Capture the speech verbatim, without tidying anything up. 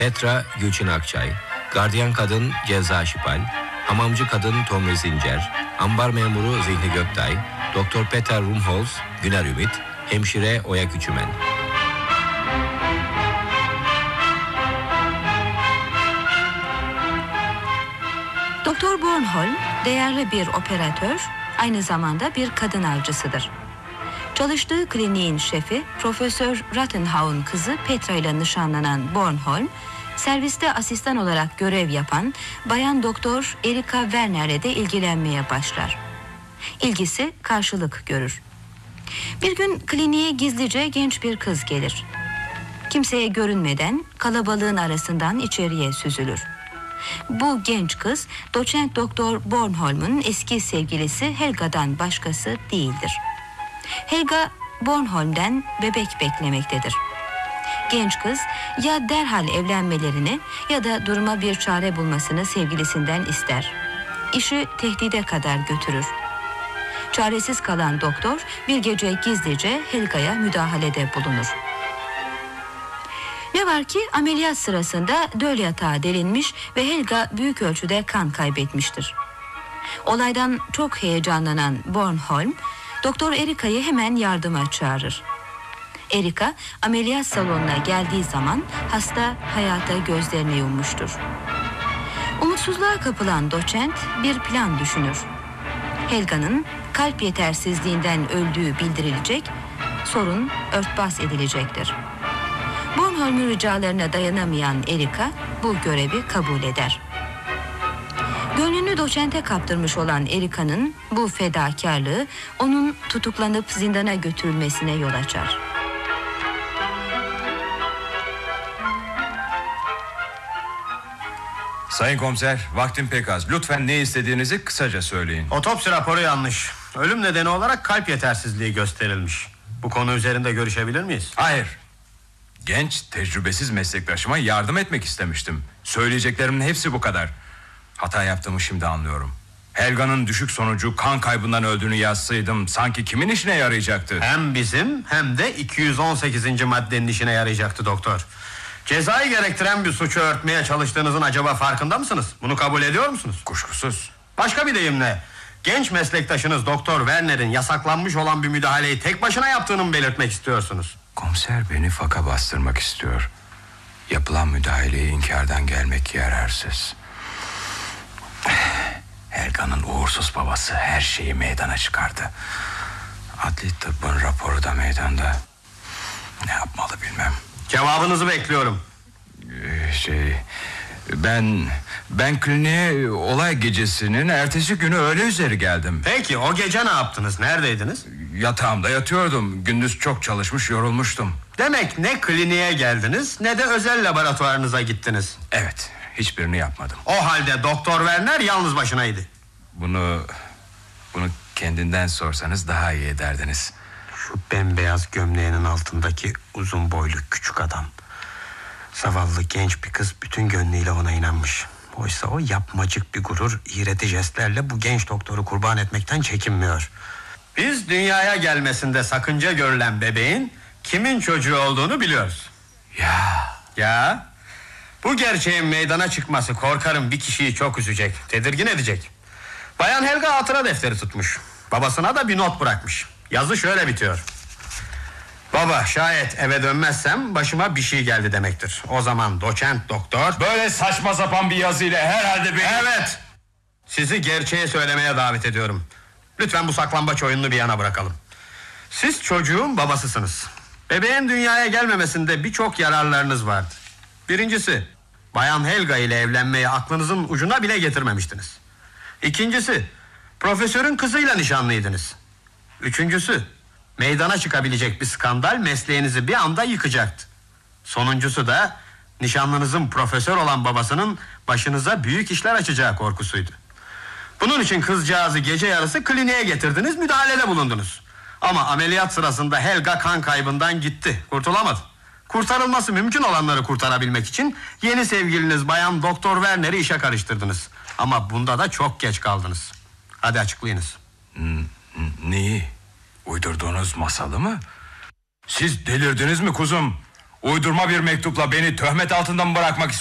Petra Gülçin Akçay, gardiyan kadın Ceza Şipal, hamamcı kadın Tomri Zincer, ambar memuru Zihni Göktay, Doktor Peter Rumholz, Güner Ümit, hemşire Oya Küçümen. Doktor Bornholm değerli bir operatör, aynı zamanda bir kadın avcısıdır. Çalıştığı kliniğin şefi Profesör Rattenhau'nun kızı Petra ile nişanlanan Bornholm, serviste asistan olarak görev yapan bayan doktor Erika Werner'le de ilgilenmeye başlar. İlgisi karşılık görür. Bir gün kliniğe gizlice genç bir kız gelir. Kimseye görünmeden kalabalığın arasından içeriye süzülür. Bu genç kız doçent doktor Bornholm'un eski sevgilisi Helga'dan başkası değildir. Helga Bornholm'den bebek beklemektedir. Genç kız ya derhal evlenmelerini ya da duruma bir çare bulmasını sevgilisinden ister. İşi tehdide kadar götürür. Çaresiz kalan doktor bir gece gizlice Helga'ya müdahalede bulunur. Ne var ki ameliyat sırasında döl yatağı delinmiş ve Helga büyük ölçüde kan kaybetmiştir. Olaydan çok heyecanlanan Bornholm, Doktor Erika'yı hemen yardıma çağırır. Erika ameliyat salonuna geldiği zaman hasta hayata gözlerini yummuştur. Umutsuzluğa kapılan doçent bir plan düşünür. Helga'nın kalp yetersizliğinden öldüğü bildirilecek, sorun örtbas edilecektir. Bornholm'un ricalarına dayanamayan Erika bu görevi kabul eder. Gönlünü doçente kaptırmış olan Erika'nın bu fedakarlığı onun tutuklanıp zindana götürülmesine yol açar. Sayın komiser, vaktim pek az. Lütfen ne istediğinizi kısaca söyleyin. Otopsi raporu yanlış. Ölüm nedeni olarak kalp yetersizliği gösterilmiş. Bu konu üzerinde görüşebilir miyiz? Hayır. Genç, tecrübesiz meslektaşıma yardım etmek istemiştim. Söyleyeceklerimin hepsi bu kadar. Hata yaptığımı şimdi anlıyorum. Helga'nın düşük sonucu kan kaybından öldüğünü yazsaydım sanki kimin işine yarayacaktı? Hem bizim hem de iki yüz on sekizinci maddenin işine yarayacaktı doktor. Cezayı gerektiren bir suçu örtmeye çalıştığınızın acaba farkında mısınız? Bunu kabul ediyor musunuz? Kuşkusuz. Başka bir deyimle, genç meslektaşınız Doktor Werner'in yasaklanmış olan bir müdahaleyi tek başına yaptığını mı belirtmek istiyorsunuz? Komiser beni faka bastırmak istiyor. Yapılan müdahaleyi inkardan gelmek yararsız. Helga'nın uğursuz babası her şeyi meydana çıkardı. Adli tıbbın raporu da meydanda. Ne yapmalı bilmem. Cevabınızı bekliyorum. Ee, şey... Ben... Ben kliniğe olay gecesinin ertesi günü öğle üzeri geldim. Peki o gece ne yaptınız? Neredeydiniz? Yatağımda yatıyordum. Gündüz çok çalışmış, yorulmuştum. Demek ne kliniğe geldiniz ne de özel laboratuvarınıza gittiniz. Evet, hiçbirini yapmadım. O halde Doktor Werner yalnız başınaydı. Bunu... Bunu kendinden sorsanız daha iyi ederdiniz. Şu bembeyaz gömleğinin altındaki uzun boylu küçük adam. Zavallı genç bir kız bütün gönlüyle ona inanmış. Oysa o yapmacık bir gurur, iğreti jestlerle bu genç doktoru kurban etmekten çekinmiyor. Biz dünyaya gelmesinde sakınca görülen bebeğin kimin çocuğu olduğunu biliyoruz. Ya... Ya... Bu gerçeğin meydana çıkması korkarım bir kişiyi çok üzecek, tedirgin edecek. Bayan Helga hatıra defteri tutmuş. Babasına da bir not bırakmış. Yazı şöyle bitiyor. Baba, şayet eve dönmezsem başıma bir şey geldi demektir. O zaman doçent doktor... Böyle saçma sapan bir yazıyla herhalde beni... Evet. Sizi gerçeği söylemeye davet ediyorum. Lütfen bu saklambaç oyununu bir yana bırakalım. Siz çocuğun babasısınız. Bebeğin dünyaya gelmemesinde birçok yararlarınız vardı. Birincisi, Bayan Helga ile evlenmeyi aklınızın ucuna bile getirmemiştiniz. İkincisi, profesörün kızıyla nişanlıydınız. Üçüncüsü, meydana çıkabilecek bir skandal mesleğinizi bir anda yıkacaktı. Sonuncusu da nişanlınızın profesör olan babasının başınıza büyük işler açacağı korkusuydu. Bunun için kızcağızı gece yarısı kliniğe getirdiniz, müdahalede bulundunuz. Ama ameliyat sırasında Helga kan kaybından gitti, kurtulamadı. Kurtarılması mümkün olanları kurtarabilmek için yeni sevgiliniz Bayan Doktor Werner'i işe karıştırdınız. Ama bunda da çok geç kaldınız. Hadi açıklayınız. N- neyi? Uydurduğunuz masalı mı? Siz delirdiniz mi kuzum? Uydurma bir mektupla beni töhmet altında mı bırakmak